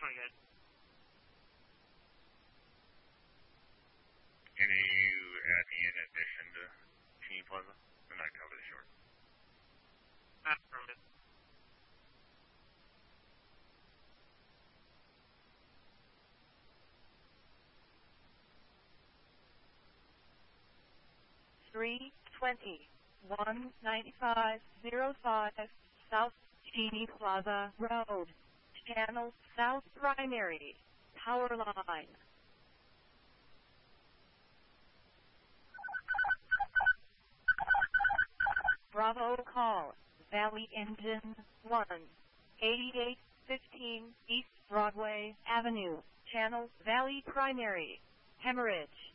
really good. Can you add me in addition to Cheney Plaza? And I cover the short. Not permitted. $320-19505 South Cheney Plaza Road, Channel South Primary, Power Line. Bravo call, Valley Engine 1, 8815 East Broadway Avenue, Channel Valley Primary, Hemorrhage.